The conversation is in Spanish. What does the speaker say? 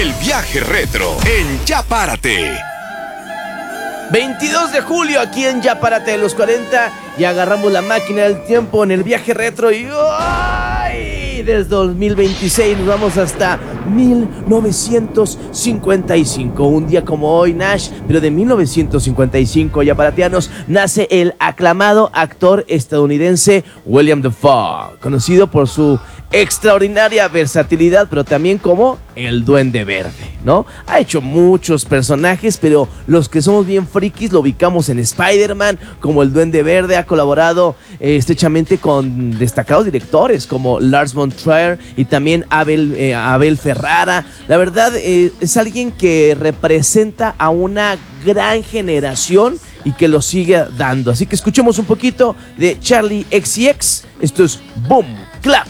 El viaje retro en Ya Párate. 22 de julio aquí en Ya Párate de los 40 y agarramos la máquina del tiempo en el viaje retro y ¡ay! Desde 2026 nos vamos hasta 1955. Un día como hoy, Nash, pero de 1955, ya paratianos, nace el aclamado actor estadounidense William Dafoe, conocido por su extraordinaria versatilidad, pero también como el Duende Verde, ¿no? Ha hecho muchos personajes, pero los que somos bien frikis lo ubicamos en Spider-Man como el Duende Verde. Ha colaborado estrechamente con destacados directores como Lars von Trier y también Abel Ferrara. La verdad, es alguien que representa a una gran generación y que lo sigue dando. Así que escuchemos un poquito de Charlie XCX. Esto es Boom Clap.